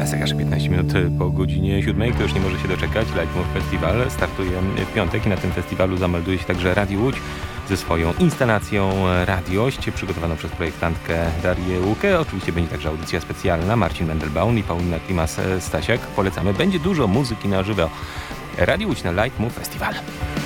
zegarze 15 minut po godzinie 7. Kto już nie może się doczekać, Light Move Festival startuje w piątek i na tym festiwalu zamelduje się także Radio Łódź ze swoją instalacją Radiość, przygotowaną przez projektantkę Darię Łukę. Oczywiście będzie także audycja specjalna, Marcin Mendelbaum i Paulina Klimas-Stasiak. Polecamy, będzie dużo muzyki na żywo. Radio Łódź na Light Move Festival.